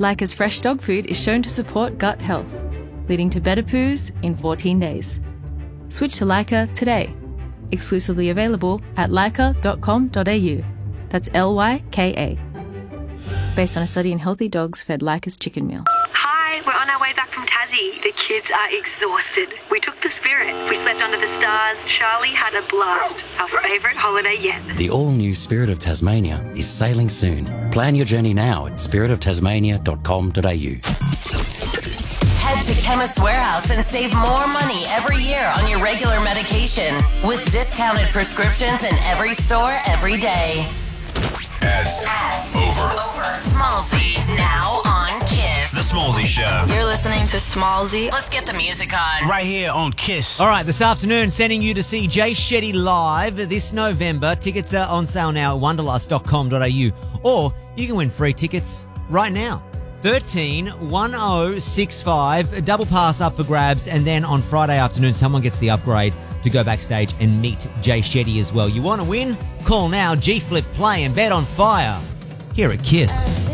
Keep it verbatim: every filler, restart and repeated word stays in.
Leica's fresh dog food is shown to support gut health, leading to better poos in fourteen days. Switch to Leica today. Exclusively available at leica dot com dot a u. That's L Y K A. Based on a study in healthy dogs fed Leica's chicken meal. Hi, we're on our way back from Tassie. The kids are exhausted. We took the Spirit. We slept under the stars. Charlie had a blast. Our favourite holiday yet. The all-new Spirit of Tasmania is sailing soon. Plan your journey now at spirit of tasmania dot com dot a u. Head to Chemist Warehouse and save more money every year on your regular medication with discounted prescriptions in every store every day. Ads. Ads. Over. Over. Smallzy. Now on Kiss. The Smallzy Show. You're listening to Smallzy. Let's get the music on. Right here on Kiss. All right, this afternoon, sending you to see Jay Shetty live this November. Tickets are on sale now at wanderlust dot com dot a u. Or you can win free tickets right now. thirteen one oh six five, a double pass up for grabs, and then on Friday afternoon, someone gets the upgrade to go backstage and meet Jay Shetty as well. You want to win? Call now, G Flip Play, and bet on fire here at Kiss.